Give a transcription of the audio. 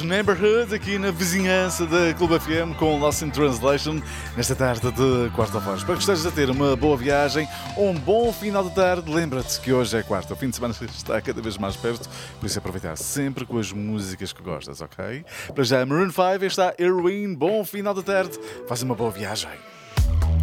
Neighborhood, aqui na vizinhança da Clube FM com Lost in Translation, nesta tarde de quarta-feira. Espero que estejas a ter uma boa viagem, um bom final de tarde. Lembra-te que hoje é quarta, o fim de semana está cada vez mais perto, por isso aproveitar sempre com as músicas que gostas, ok? Para já, Maroon 5, está Heroin, bom final de tarde, faz uma boa viagem.